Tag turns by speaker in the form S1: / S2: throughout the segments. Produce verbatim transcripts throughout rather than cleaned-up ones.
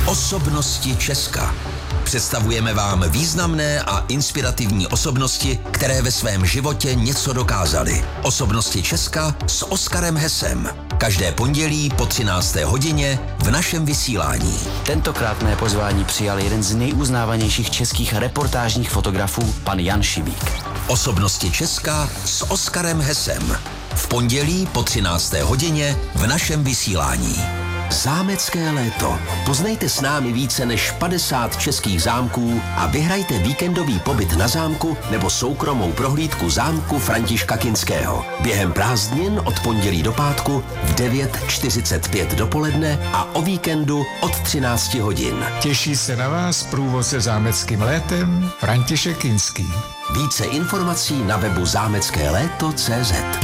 S1: Osobnosti Česka. Představujeme vám významné a inspirativní osobnosti, které ve svém životě něco dokázaly. Osobnosti Česka s Oskarem Hesem. Každé pondělí po třinácté hodině v našem vysílání.
S2: Tentokrát mé pozvání přijal jeden z nejuznávanějších českých reportážních fotografů, pan Jan Šibík.
S1: Osobnosti Česka s Oskarem Hesem. V pondělí po třinácté hodině v našem vysílání. Zámecké léto. Poznejte s námi více než padesát českých zámků a vyhrajte víkendový pobyt na zámku nebo soukromou prohlídku zámku Františka Kinského. Během prázdnin od pondělí do pátku v devět čtyřicet pět dopoledne a o víkendu od třináct hodin.
S3: Těší se na vás průvodce zámeckým létem František Kinský.
S1: Více informací na webu zámecké léto tečka cé zet.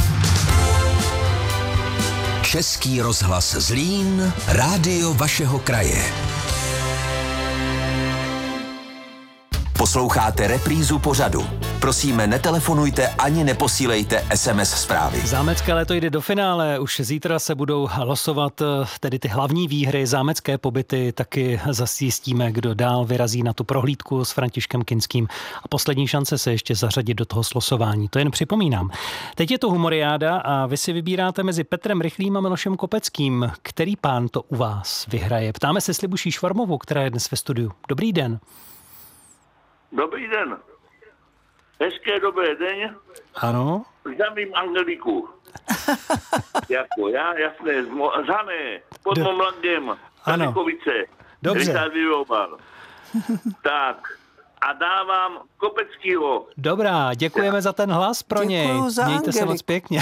S1: Český rozhlas Zlín, rádio vašeho kraje. Posloucháte reprízu pořadu. Prosíme, netelefonujte ani neposílejte es em es zprávy.
S4: Zámecké léto jde do finále. Už zítra se budou losovat tedy ty hlavní výhry, zámecké pobyty. Taky zjistíme, kdo dál vyrazí na tu prohlídku s Františkem Kinským. A poslední šance se ještě zařadit do toho slosování. To jen připomínám. Teď je to humoriáda a vy si vybíráte mezi Petrem Rychlým a Milošem Kopeckým. Který pán to u vás vyhraje? Ptáme se Slibuší Švarmovou, která je dnes ve studiu. Dobrý den.
S5: Dobrý den. Hezké dobré den.
S4: Ano.
S5: Zdravím Angeliku. Jako já, jasné, z Hané, pod
S4: Do...
S5: Momlandem, Kařikovice.
S4: Dobře.
S5: Tak, a dávám Kopeckýho.
S4: Dobrá, děkujeme za ten hlas pro něj.
S6: Děkuju za
S4: Mějte
S6: Angeliku.
S4: se moc pěkně.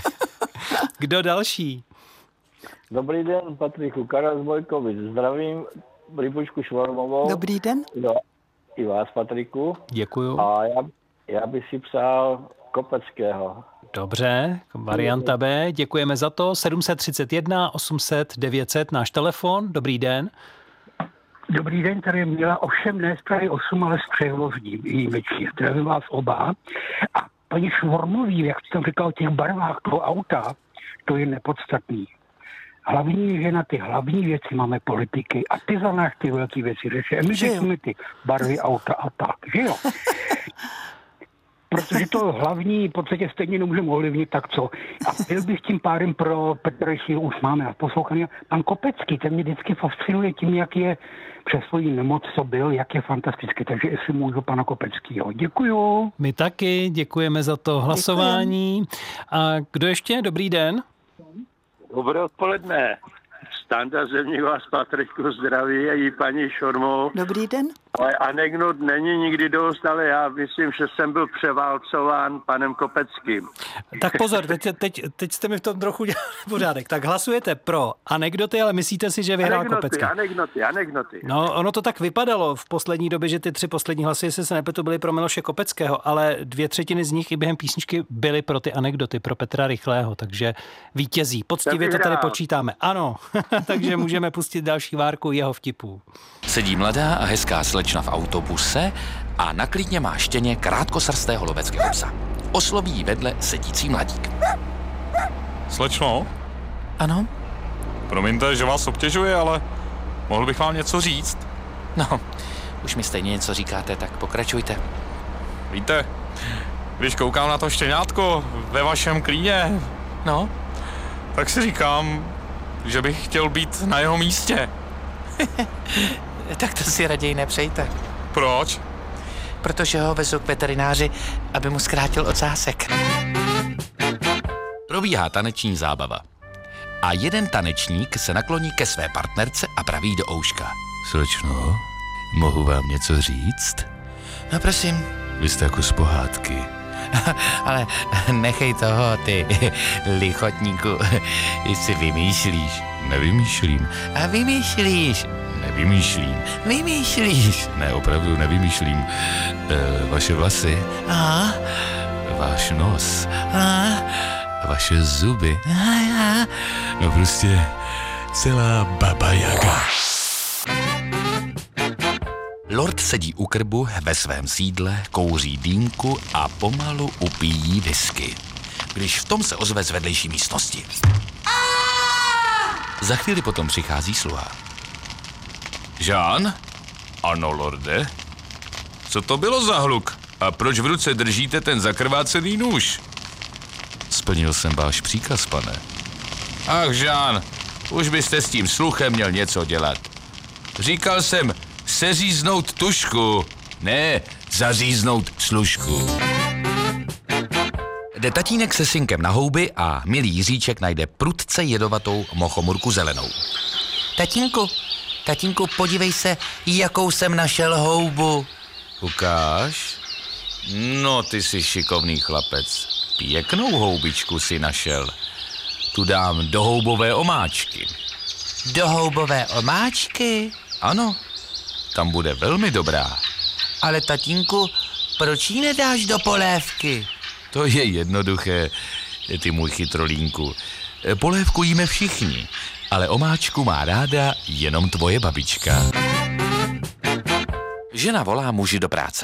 S4: Kdo další?
S7: Dobrý den, Patriku, Karel z Bojkovic. Zdravím Libušku Švarmovou.
S6: Dobrý den.
S7: No, i vás, Patriku.
S4: Děkuju.
S7: A já, já bych si přál Kopeckého.
S4: Dobře, varianta B, děkujeme za to. sedm set třicet jedna osm set devět set, náš telefon. Dobrý den.
S8: Dobrý den, tady měla ovšem ne z Prahy osm, ale z Přeložní výjimečně. Zdravím vás oba. A paní Švormový, jak jste tam říkal o těch barvách toho auta, to je nepodstatný. Hlavní je, že na ty hlavní věci máme politiky a ty za nás ty velké věci řeší. A my řešíme ty barvy auta a tak, že jo? Protože to hlavní v podstatě stejně nemůžeme ovlivnit, tak co. A byl bych tím pádem pro Petra Rychlého, už máme a poslouchaný. Pan Kopecký, ten mě vždycky fascinuje tím, jak je přes svoji nemoc, co byl, jak je fantastický. Takže jestli můžu pana Kopeckého. Děkuju.
S4: My taky děkujeme za to hlasování. A kdo ještě? Dobrý den.
S5: Dobré odpoledne. Standa Zemní vás, Patriku, zdraví a i paní Šormou.
S6: Dobrý den.
S5: Ale anekdot není nikdy dost, ale já myslím, že jsem byl převálcován panem Kopeckým.
S4: Tak pozor, teď, teď, teď jste mi v tom trochu dělali pořádek. Tak hlasujete pro anekdoty, ale myslíte si, že vyhrál
S5: anekdoty,
S4: Kopecký?
S5: Anekdoty, anekdoty.
S4: No, ono to tak vypadalo v poslední době, že ty tři poslední hlasy, jestli se nepletu, byly pro Miloše Kopeckého, ale dvě třetiny z nich i během písničky byly pro ty anekdoty, pro Petra Rychlého, takže vítězí. Poctivě to tady počítáme. Ano, takže můžeme pustit další várku jeho vtipů.
S2: Sedí mladá a hezká slečna v autobuse a na klídně má štěně krátkosrstého loveckého psa. Osloví jí vedle sedící mladík.
S9: Slečno?
S2: Ano?
S9: Promiňte, že vás obtěžuje, ale mohl bych vám něco říct?
S2: No, už mi stejně něco říkáte, tak pokračujte.
S9: Víte, když koukám na to štěňátko ve vašem klíně,
S2: No?
S9: tak si říkám, že bych chtěl být na jeho místě.
S2: Tak to si raději nepřejte.
S9: Proč?
S2: Protože ho vezu k veterináři, aby mu zkrátil ocásek. Probíhá taneční zábava. A jeden tanečník se nakloní ke své partnerce a praví do ouška. Slečno, mohu vám něco říct? No prosím. Vy jste jako z pohádky. Ale nechej toho, ty lichotníku, jestli vymýšlíš. Nevymýšlím. A vymýšlíš. Nevymýšlím. Vymýšlíš. Ne, opravdu nevymýšlím. E, vaše vlasy. A? Váš nos. A? Vaše zuby. A? No prostě celá Baba Jaga. Lord sedí u krbu ve svém sídle, kouří dýmku a pomalu upíjí whisky. Když v tom se ozve z vedlejší místnosti. Za chvíli potom přichází sluha. Žán? Ano, lorde. Co to bylo za hluk? A proč v ruce držíte ten zakrvácený nůž? Splnil jsem váš příkaz, pane. Ach, Žán, už byste s tím sluchem měl něco dělat. Říkal jsem seříznout tušku, ne zaříznout služku. Jde tatínek se synkem na houby a milý Jiříček najde prudce jedovatou mochomurku zelenou. Tatínku, tatínku, podívej se, jakou jsem našel houbu. Ukáž? No, ty jsi šikovný chlapec. Pěknou houbičku si našel. Tu dám do houbové omáčky. Do houbové omáčky? Ano, tam bude velmi dobrá. Ale tatínku, proč ji nedáš do polévky? To je jednoduché, ty můj chytrolínku. Polévku jíme všichni, ale omáčku má ráda jenom tvoje babička. Žena volá muži do práce.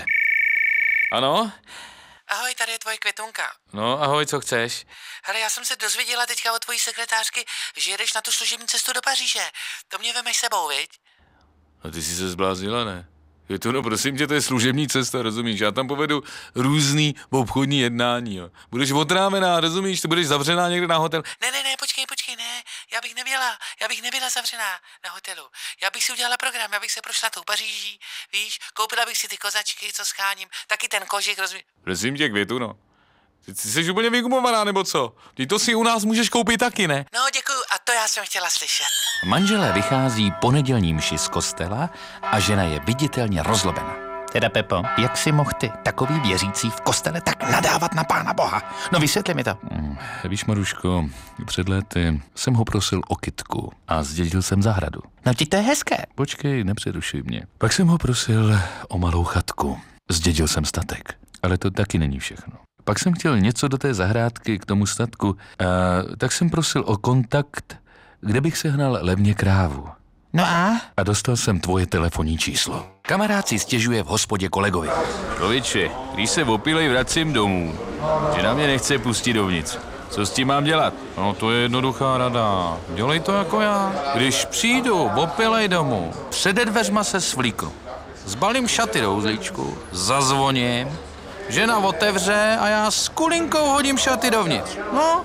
S2: Ano?
S6: Ahoj, tady je tvoje Květunka.
S2: No, ahoj, co chceš?
S6: Hele, já jsem se dozvěděla teďka od tvojí sekretářky, že jedeš na tu služební cestu do Paříže. To mě vemeš sebou, viď?
S2: A ty jsi se zbláznila, ne? Je to, no prosím tě, to je služební cesta, rozumíš? Já tam povedu různý obchodní jednání, jo. Budeš otrávená, rozumíš? Ty budeš zavřená někde na hotel.
S6: Ne, ne, ne, počkej, počkej, ne. Já bych nebyla, já bych nebyla zavřená na hotelu. Já bych si udělala program, já bych se prošla tou Paříží, víš? Koupila bych si ty kozačky, co scháním, taky ten kožik, rozumíš?
S2: Prosím tě, Květu, no. Ty, ty jsi úplně vygumovaná, nebo co? Ty to si u nás můžeš koupit taky, ne?
S6: No, děkuju, a to já jsem chtěla slyšet.
S2: Manželé vychází po nedělní mši z kostela a žena je viditelně rozlobena. Teda, Pepo, jak si mohl ty, takový věřící v kostele, tak nadávat na Pána Boha? No vysvětli mi to. Hmm, víš, Maruško, před lety jsem ho prosil o kytku a zdědil jsem zahradu.
S6: No ti to je hezké.
S2: Počkej, nepřerušuj mě. Pak jsem ho prosil o malou chatku. Zdědil jsem statek, ale to taky není všechno. Pak jsem chtěl něco do té zahrádky k tomu statku, a tak jsem prosil o kontakt, kde bych sehnal levně krávu.
S6: No a?
S2: A dostal jsem tvoje telefonní číslo. Kamarád si stěžuje v hospodě kolegovi. Člověče, když se opilej, vracím domů. Žena mě nechce pustit dovnitř. Co s tím mám dělat? No to je jednoduchá rada. Dělej to jako já. Když přijdu opilej domů, před dveřma se svlíknu. Zbalím šaty do uzlíčku, zazvoním, žena otevře a já s kulinkou hodím šaty dovnitř. No,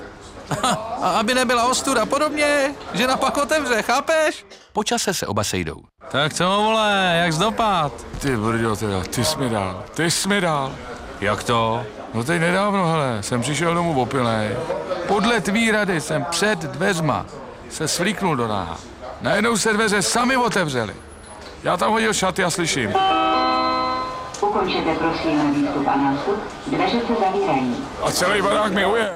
S2: a aby nebyla ostuda podobně, žena pak otevře, chápeš? Po čase se oba sejdou. Tak co, vole, jak zdopad? Ty brďo teda, ty jsi mi dal, ty jsi mi dal. Jak to? No teď nedávno, hele, jsem přišel domů opilej. Podle tvý rady jsem před dveřma se svlíknul do náha. Najednou se dveře sami otevřely. Já tam hodil šaty a slyším.
S10: Ukončete prosím výstup a nástup, dveře se zavírají.
S2: A celý barák mi uje.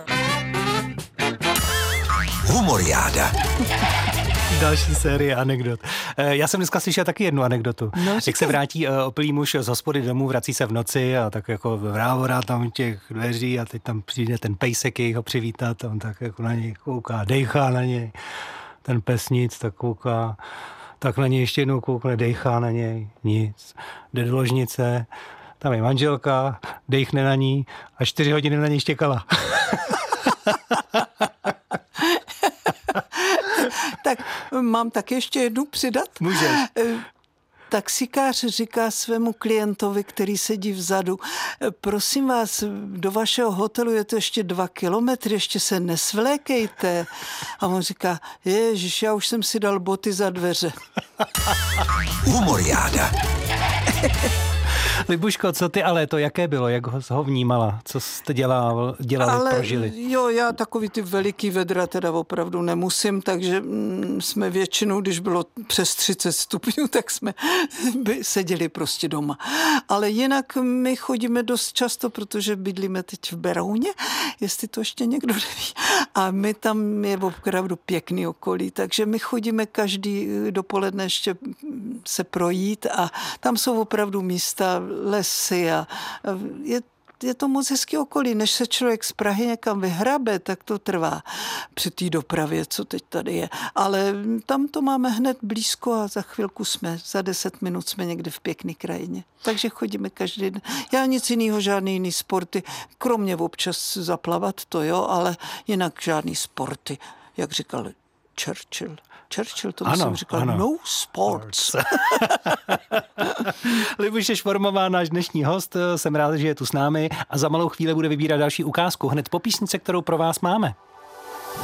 S1: Humoriáda.
S4: Další série anekdot. Já jsem dneska slyšel taky jednu anekdotu. No, jak se vrátí opilý muž z hospody domů, vrací se v noci a tak jako vrávorá tam těch dveří a teď tam přijde ten pejsek jejich ho přivítat a on tak jako na něj kouká, dejchá na něj. Ten pes nic, tak kouká, tak na něj ještě jednou koukne, dejchá na něj, nic. Jde do ložnice, tam je manželka, dejchne na ní a čtyři hodiny na něj štěkala.
S11: Tak mám tak ještě jednu přidat.
S4: Můžeš.
S11: Taxikář říká svému klientovi, který sedí vzadu, prosím vás, do vašeho hotelu je to ještě dva kilometry, ještě se nesvlékejte. A on říká, ježiš, já už jsem si dal boty za dveře.
S1: Humoriáda.
S4: Libuško, co ty ale to, jaké bylo, jak ho, ho vnímala, co jste dělal, dělali,
S11: ale
S4: prožili?
S11: Jo, já takový ty veliký vedra teda opravdu nemusím, takže mm, jsme většinou, když bylo přes třicet stupňů, tak jsme by seděli prostě doma. Ale jinak my chodíme dost často, protože bydlíme teď v Berouně, jestli to ještě někdo neví. A my tam je opravdu pěkný okolí, takže my chodíme každý dopoledne ještě se projít a tam jsou opravdu místa, lesy a je, je to moc hezký okolí. Než se člověk z Prahy někam vyhrabe, tak to trvá při té dopravě, co teď tady je. Ale tam to máme hned blízko a za chvilku jsme, za deset minut jsme někde v pěkný krajině. Takže chodíme každý den. Já nic jiného, žádný jiný sporty, kromě občas zaplavat, to jo, ale jinak žádný sporty. Jak říkal Churchill. Churchill to
S4: Ano,
S11: musím říkal,
S4: ano.
S11: no sports.
S4: Libuše Švormová, náš dnešní host, jsem rád, že je tu s námi a za malou chvíli bude vybírat další ukázku hned po písnice, kterou pro vás máme.